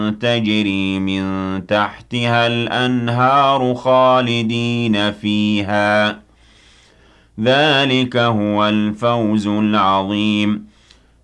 تجري من تحتها الأنهار خالدين فيها ذلك هو الفوز العظيم